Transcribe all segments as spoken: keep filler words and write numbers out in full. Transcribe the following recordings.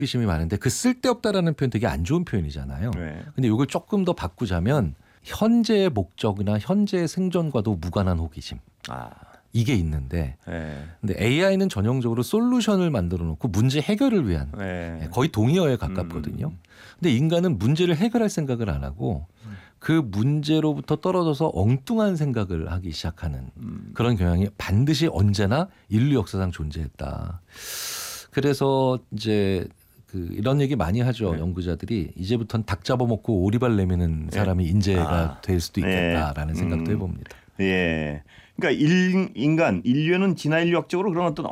호기심이 많은데 그 쓸데없다라는 표현 되게 안 좋은 표현이잖아요. 네. 근데 이걸 조금 더 바꾸자면 현재의 목적이나 현재의 생존과도 무관한 호기심. 아. 이게 있는데 네. 근데 에이아이는 전형적으로 솔루션을 만들어 놓고 문제 해결을 위한 네. 거의 동의어에 가깝거든요. 음. 근데 인간은 문제를 해결할 생각을 안 하고 그 문제로부터 떨어져서 엉뚱한 생각을 하기 시작하는 음. 그런 경향이 반드시 언제나 인류 역사상 존재했다. 그래서 이제 그 이런 얘기 많이 하죠. 네. 연구자들이 이제부터는 닭 잡아먹고 오리발 내미는 네. 사람이 인재가 아. 될 수도 있겠다라는 네. 생각도 음. 해봅니다. 예. 그러니까 일, 인간, 인류는 진화 인류학적으로 그런 어떤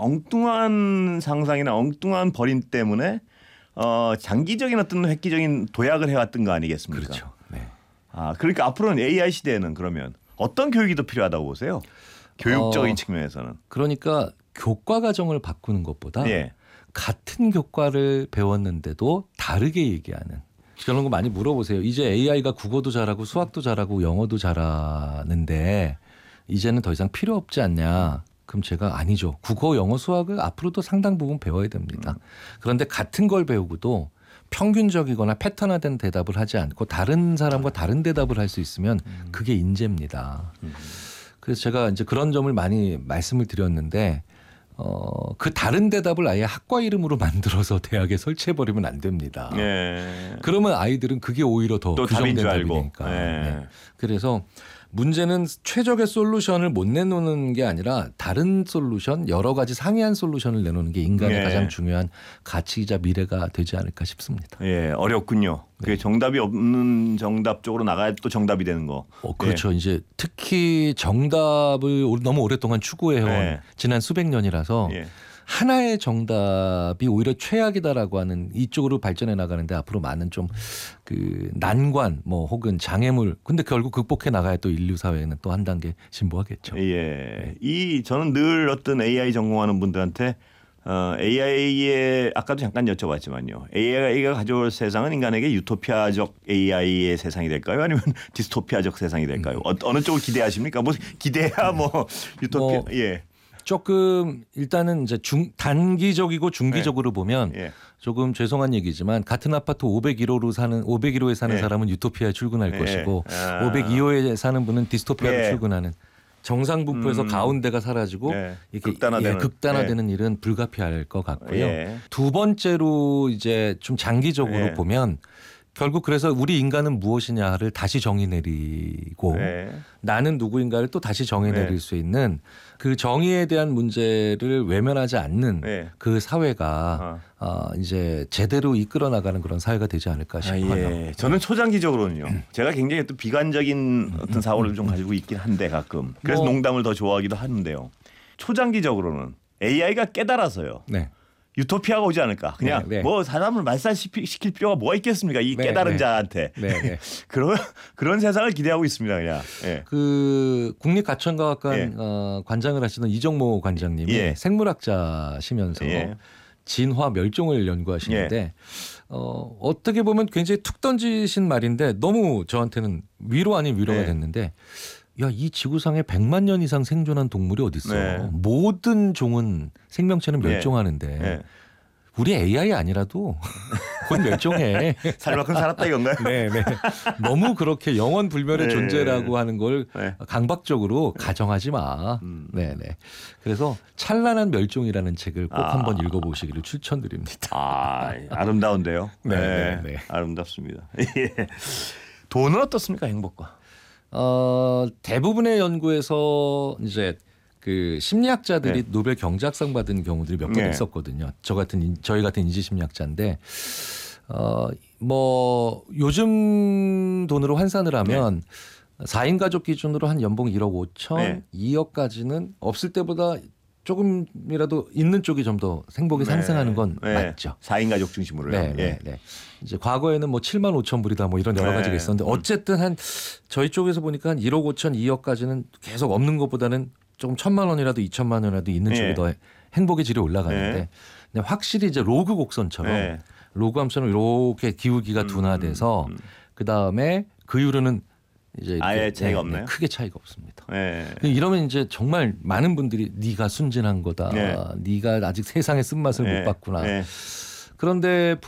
엉뚱한 상상이나 엉뚱한 벌임 때문에 어, 장기적인 어떤 획기적인 도약을 해왔던 거 아니겠습니까? 그렇죠. 네. 아, 그러니까 앞으로는 에이아이 시대에는 그러면 어떤 교육이 더 필요하다고 보세요? 교육적인 어, 측면에서는. 그러니까 교과 과정을 바꾸는 것보다 예. 같은 교과를 배웠는데도 다르게 얘기하는 그런 거 많이 물어보세요. 이제 에이아이가 국어도 잘하고 수학도 잘하고 영어도 잘하는데 이제는 더 이상 필요 없지 않냐. 그럼 제가 아니죠. 국어, 영어, 수학을 앞으로도 상당 부분 배워야 됩니다. 그런데 같은 걸 배우고도 평균적이거나 패턴화된 대답을 하지 않고 다른 사람과 다른 대답을 할 수 있으면 그게 인재입니다. 그래서 제가 이제 그런 점을 많이 말씀을 드렸는데 어, 그 다른 대답을 아예 학과 이름으로 만들어서 대학에 설치해버리면 안 됩니다. 예. 그러면 아이들은 그게 오히려 더 또 답인 규정된 줄 알고. 답이니까. 예. 네. 그래서 문제는 최적의 솔루션을 못 내놓는 게 아니라 다른 솔루션, 여러 가지 상이한 솔루션을 내놓는 게 인간의 예. 가장 중요한 가치이자 미래가 되지 않을까 싶습니다. 예, 어렵군요. 그게 정답이 없는 정답 쪽으로 나가야 또 정답이 되는 거. 어, 그렇죠. 예. 이제 특히 정답을 너무 오랫동안 추구해온 예. 지난 수백 년이라서 예. 하나의 정답이 오히려 최악이다라고 하는 이쪽으로 발전해 나가는데 앞으로 많은 좀 그 난관 뭐 혹은 장애물 근데 결국 극복해 나가야 또 인류 사회는 또 한 단계 진보하겠죠. 예. 이 저는 늘 어떤 에이아이 전공하는 분들한테 어, 에이아이의 아까도 잠깐 여쭤봤지만요. 에이아이가 가져올 세상은 인간에게 유토피아적 에이아이의 세상이 될까요? 아니면 디스토피아적 세상이 될까요? 어, 어느 쪽을 기대하십니까? 뭐 기대야 뭐 유토피아 뭐, 예. 조금 일단은 이제 중 단기적이고 중기적으로 네. 보면 예. 조금 죄송한 얘기지만 같은 아파트 오백일 호로 사는 오백일 호에 사는 예. 사람은 유토피아에 출근할 예. 것이고 아. 오백이 호에 사는 분은 디스토피아로 예. 출근하는 정상분포에서 음. 가운데가 사라지고 예. 이렇게 극단화되는, 예, 극단화되는 일은 불가피할 것 같고요. 예. 두 번째로 이제 좀 장기적으로 예. 보면 결국 그래서 우리 인간은 무엇이냐를 다시 정의 내리고 예. 나는 누구인가를 또 다시 정의 내릴 네. 수 있는 그 정의에 대한 문제를 외면하지 않는 네. 그 사회가 어. 어, 이제 제대로 이끌어 나가는 그런 사회가 되지 않을까 아, 싶어요. 예. 저는 초장기적으로는요. 제가 굉장히 또 비관적인 어떤 사고를 좀 가지고 있긴 한데 가끔. 그래서 뭐. 농담을 더 좋아하기도 하는데요. 초장기적으로는 에이아이가 깨달아서요. 네. 유토피아가 오지 않을까. 그냥 네, 네. 뭐 사람을 말살시킬 필요가 뭐가 있겠습니까? 이 네, 깨달은 네. 자한테. 네, 네. 그런 그런 세상을 기대하고 있습니다. 그냥. 예. 그 국립가천과학관 예. 어, 관장을 하시던 이정모 관장님이 예. 생물학자시면서 예. 진화 멸종을 연구하시는데 예. 어, 어떻게 보면 굉장히 툭 던지신 말인데 너무 저한테는 위로 아닌 위로가 예. 됐는데 야, 이 지구상에 백만 년 이상 생존한 동물이 어디 있어? 네. 모든 종은 생명체는 멸종하는데 예. 우리 에이아이 아니라도 곧 멸종해. 살 만큼 살았다 이건가요? 네, 네. 너무 그렇게 영원 불멸의 네. 존재라고 하는 걸 네. 강박적으로 가정하지 마. 음. 네, 네. 그래서 찬란한 멸종이라는 책을 꼭 아. 한번 읽어보시기를 추천드립니다. 아, 아름다운데요. 네, 네, 네. 아름답습니다. 예. 돈은 어떻습니까, 행복과? 어, 대부분의 연구에서 이제 그 심리학자들이 네. 노벨 경제학상 받은 경우들이 몇 번 네. 있었거든요. 저 같은 인- 저희 같은 인지 심리학자인데 어, 뭐 요즘 돈으로 환산을 하면 사 인 가족 기준으로 한 연봉 일억 오천, 네. 이억까지는 없을 때보다 조금이라도 있는 쪽이 좀 더 행복이 상승하는 건 네. 맞죠. 사 인 가족 중심으로요. 네, 네, 예. 네. 이제 과거에는 뭐 칠만 오천 불이다 뭐 이런 여러 네. 가지가 있었는데 어쨌든 한 저희 쪽에서 보니까 한 일억 오천, 이억까지는 계속 없는 것보다는 조금 천만 원이라도 이천만 원이라도 있는 쪽이 네. 더 행복의 질이 올라가는데 네. 근데 확실히 이제 로그 곡선처럼 네. 로그 함선을 이렇게 기울기가 둔화돼서 음. 그 다음에 그 이후로는 이제 이렇게 아예 차이가 네, 없나요? 네, 크게 차이가 없습니다. 예. 이러면 이제 정말 많은 분들이 네가 순진한 거다. 네. 네가 아직 세상의 쓴맛을 예. 못 봤구나. 예. 그런데